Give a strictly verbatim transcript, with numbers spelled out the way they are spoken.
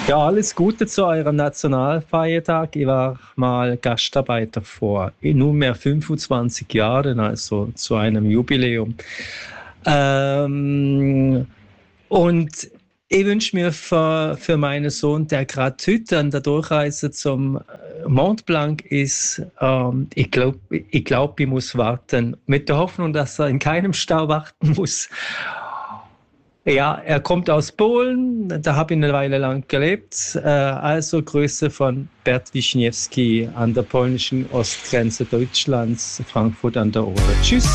Ja, alles Gute zu eurem Nationalfeiertag. Ich war mal Gastarbeiter vor nunmehr fünfundzwanzig Jahren, also zu einem Jubiläum. Ähm, und ich wünsche mir für, für meinen Sohn, der gerade heute an der Durchreise zum Mont Blanc ist, ähm, ich glaube, ich, glaub, ich muss warten. Mit der Hoffnung, dass er in keinem Stau warten muss. Ja, er kommt aus Polen, da habe ich eine Weile lang gelebt. Äh, also Grüße von Bert Wischniewski an der polnischen Ostgrenze Deutschlands, Frankfurt an der Oder. Tschüss.